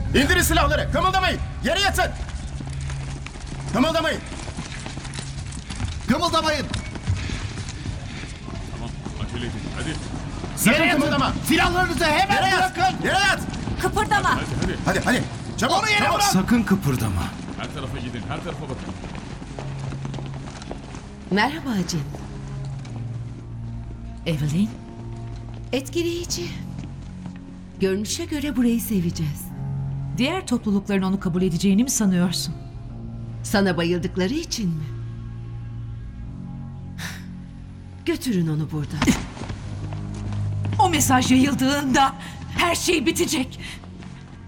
İndirin silahları. Kımıldamayın. Yere yatın. Kımıldamayın. Kımıldamayın. Tamam, acele edin. Hadi, Sakın Yere yatın. kımıldama. Silahlarınızı hemen Yere yat. bırakın. Yere yat. Kıpırdama. hadi. Hadi. Çabuk. Onu yere çabuk. bırak. Sakın kıpırdama. Her tarafa gidin, her tarafa bakın. Merhaba Jin. Evelyn, Etkileyici. Görünüşe göre burayı seveceğiz. diğer toplulukların onu kabul edeceğini mi sanıyorsun? Sana bayıldıkları için mi? Götürün onu buradan. O mesaj yayıldığında her şey bitecek.